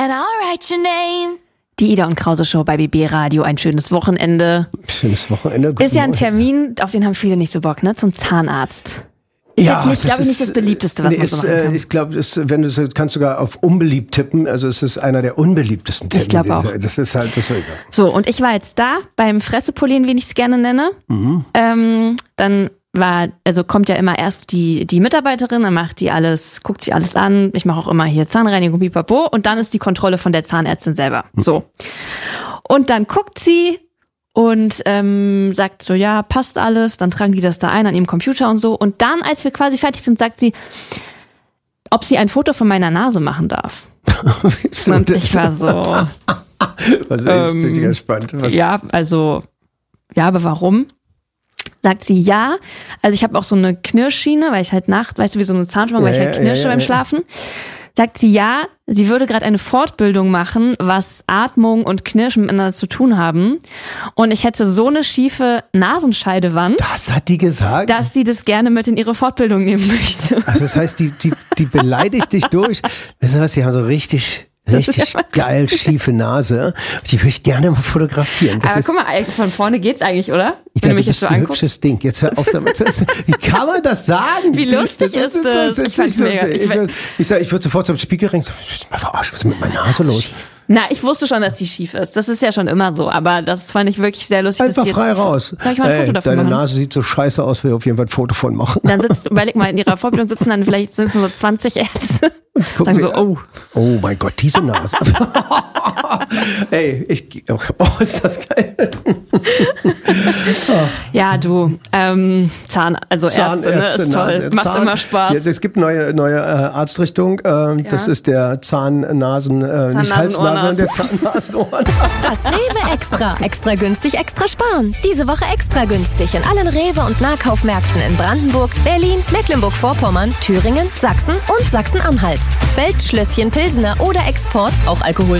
and I'll write your name. Die Ida und Krause Show bei BB Radio. Ein schönes Wochenende. Schönes Wochenende. Guten Ist ja ein Morgen. Termin, auf den haben viele nicht so Bock, ne? Zum Zahnarzt. Ist Ja, jetzt nicht, glaube ich, nicht das beliebteste, was man so machen kann. Ich glaube, wenn du so kannst sogar auf unbeliebt tippen. Also es ist einer der unbeliebtesten Termine. Ich glaube auch. Das ist halt, das soll ich sagen. So, und ich war jetzt da beim Fressepolieren, wie ich es gerne nenne. Dann kommt ja immer erst die Mitarbeiterin, dann macht die alles, guckt sich alles an. Ich mache auch immer hier Zahnreinigung, pipapo. Und dann ist die Kontrolle von der Zahnärztin selber. So. Und dann guckt sie und sagt so, ja, passt alles. Dann tragen die das da ein an ihrem Computer und so. Und dann, als wir quasi fertig sind, sagt sie, ob sie ein Foto von meiner Nase machen darf. Und ich war so... Was jetzt bin ich gespannt. Was? Ja, aber warum? Sagt sie ja. Also ich habe auch so eine Knirschschiene, weil ich halt weißt du, wie so eine Zahnspange, weil ich halt knirsche beim Schlafen. Sagt sie ja, sie würde gerade eine Fortbildung machen, was Atmung und Knirschen miteinander zu tun haben. Und ich hätte so eine schiefe Nasenscheidewand. Das hat die gesagt? Dass sie das gerne mit in ihre Fortbildung nehmen möchte. Also das heißt, die beleidigt dich durch. Weißt du was, die haben so richtig geil schiefe Nase. Die würde ich gerne mal fotografieren. Das aber guck mal, von vorne geht's eigentlich, oder? Wenn du mich jetzt so ein anguckst. hübsches Ding. Jetzt hör auf damit. Wie kann man das sagen? Wie lustig ist das? Ich fand's mega. Ich würde sofort zum Spiegel rennen. Was ist mit meiner Nase los? Na, ich wusste schon, dass die schief ist. Das ist ja schon immer so. Aber das fand ich wirklich sehr lustig. Einfach dass frei raus. Darf ich mal ein Foto davon deine machen? Nase sieht so scheiße aus, will auf jeden Fall ein Foto von machen. Dann überleg mal, in ihrer Fortbildung sitzen dann vielleicht sind so 20 Ärzte. Und sagen so, oh mein Gott, diese Nase. Ey, ist das geil. Ja, du, Ärzte, ne, ist toll. Macht immer Spaß. Ja, es gibt neue Arztrichtung. Das ist der nicht Halsnase, sondern der Zahnnasenohren. Das Rewe Extra. Extra günstig, extra sparen. Diese Woche extra günstig in allen Rewe- und Nahkaufmärkten in Brandenburg, Berlin, Mecklenburg-Vorpommern, Thüringen, Sachsen und Sachsen-Anhalt. Feldschlösschen Pilsener oder Export, auch alkoholfrei.